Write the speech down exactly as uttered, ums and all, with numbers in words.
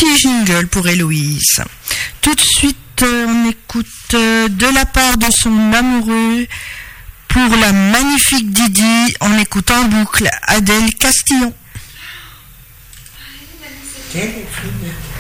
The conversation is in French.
petit jingle pour Héloïse. Tout de suite, on écoute de la part de son amoureux pour la magnifique Didi, on écoute en boucle Adèle Castillon. Quelle fille.